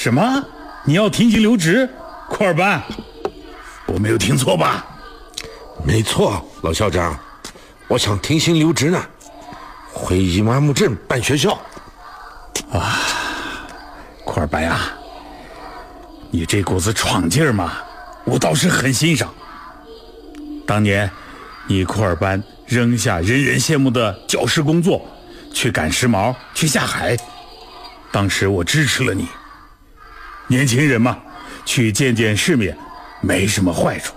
什么？你要停薪留职？库尔班，我没有听错吧？ 没错，老校长，我想停薪留职呢，回伊玛目镇办学校。 啊，库尔班呀，你这股子闯劲儿嘛，我倒是很欣赏。当年你库尔班扔下人人羡慕的教师工作，去赶时髦，去下海，当时我支持了你。年轻人嘛，去见见世面，没什么坏处。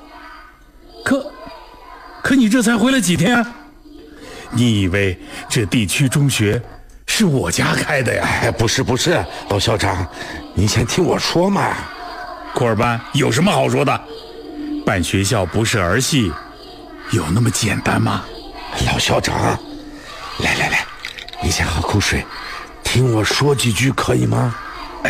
可你这才回来几天啊？你以为这地区中学是我家开的呀？ 哎，不是，老校长，你先听我说嘛。 库尔班有什么好说的？办学校不是儿戏，有那么简单吗？ 老校长，来，你先喝口水，听我说几句可以吗？ 哎，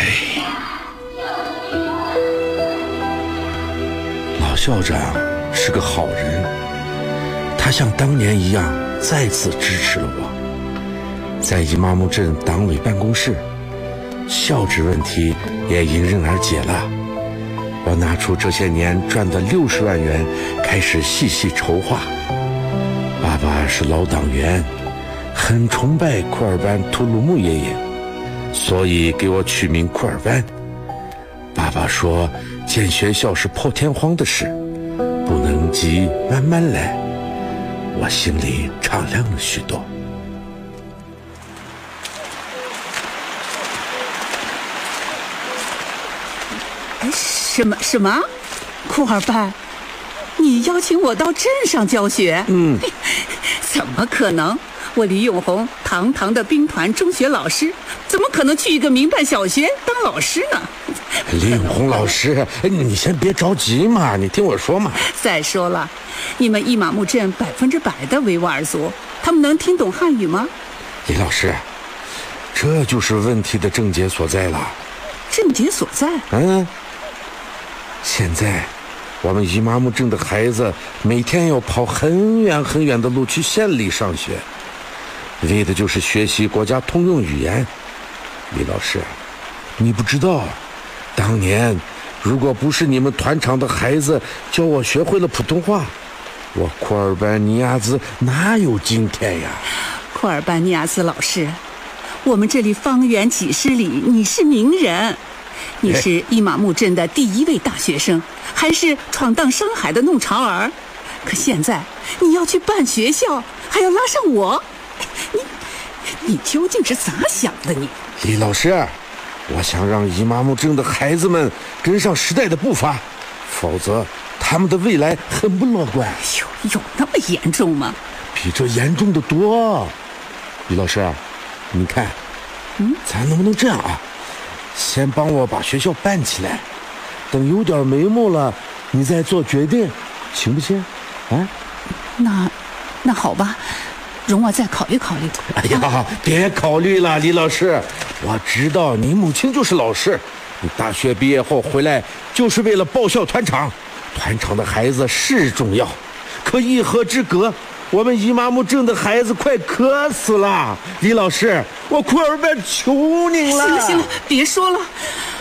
老校长是个好人，他像当年一样再次支持了我。在伊玛目镇党委办公室，校址问题也迎刃而解了。我拿出这些年赚的60万元，开始细细筹划。爸爸是老党员，很崇拜库尔班图鲁木爷爷，所以给我取名库尔班。爸爸说建学校是破天荒的事，不能急，慢慢来。我心里敞亮了许多。 什么？库尔班，你邀请我到镇上教学？怎么可能？我李永红堂堂的兵团中学老师，怎么可能去一个民办小学当老师呢？ 李永红老师，你先别着急嘛，你听我说嘛。 再说了，你们伊玛目镇100%的维吾尔族，他们能听懂汉语吗？ 李老师，这就是问题的症结所在了。 症结所在？ 现在我们伊玛目镇的孩子每天要跑很远很远的路去县里上学，为的就是学习国家通用语言。李老师，你不知道，当年如果不是你们团场的孩子教我学会了普通话，我库尔班尼亚兹哪有今天呀？ 库尔班尼亚兹老师，我们这里方圆几十里，你是名人。你是伊玛目镇的第1位大学生，还是闯荡商海的弄潮儿？可现在你要去办学校，还要拉上我，你究竟是咋想的你？ 李老师，我想让伊玛目镇的孩子们跟上时代的步伐，否则他们的未来很不乐观。 有那么严重吗？ 比这严重的多。李老师，你看，咱能不能这样啊？先帮我把学校办起来，等有点眉目了，你再做决定，行不行？啊？ 那好吧，容我再考虑考虑。 哎呀，别考虑了，李老师，我知道你母亲就是老师，你大学毕业后回来就是为了报效团场，团场的孩子是重要，可一河之隔，我们伊玛目镇的孩子快渴死了。李老师，我库尔班求您了。 行了，别说了，